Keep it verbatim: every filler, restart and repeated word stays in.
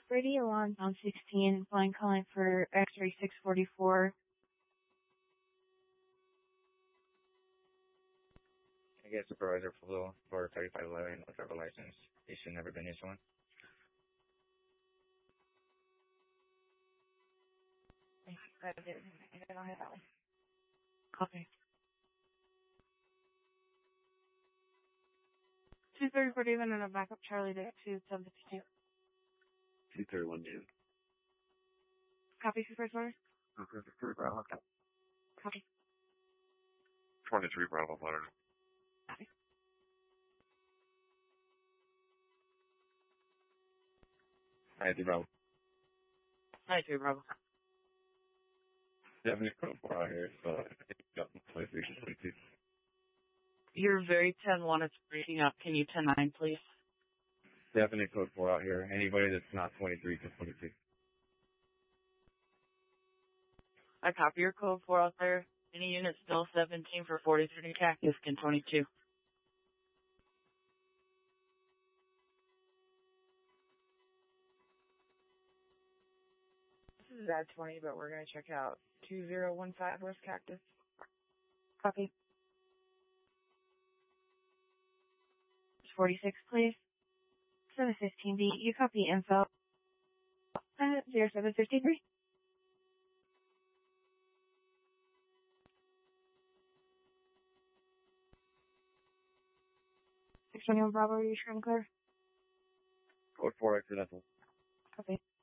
Radio on pound sixteen, flying calling for X-ray six forty-four. I get supervisor for for thirty-five eleven with driver license. It should never been issued one. I didn't, I don't have that one. Copy. two thirty-four David and a backup Charlie to two seven fifty-two. two thirty-one David. Copy, supervisor. Okay, three Bravo. Copy. twenty-three Bravo, Florida. Copy. ninety-three Bravo. ninety-three Bravo. Definitely code four out here, so got PlayStation twenty-two. You're very ten one, it's breaking up. Can you ten nine, please? Definitely code four out here. Anybody that's not twenty-three to twenty-two. I copy your code four out there. Any unit still seventeen for forty-three Cactus, can twenty-two. This is at twenty, but we're going to check out two zero one five West Cactus. Copy. forty-six, please. seven fifteen B, you copy info. Uh, zero seven fifty-three. six twenty-one Bravo, are you sure and clear? Code four accidental. Copy.